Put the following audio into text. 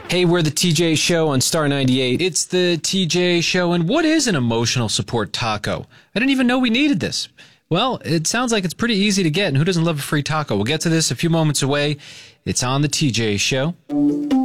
Hey, we're the TJ Show on Star 98. It's the TJ Show, and what is an emotional support taco? I didn't even know we needed this. Well, it sounds like it's pretty easy to get, and who doesn't love a free taco? We'll get to this a few moments away. It's on the TJ Show.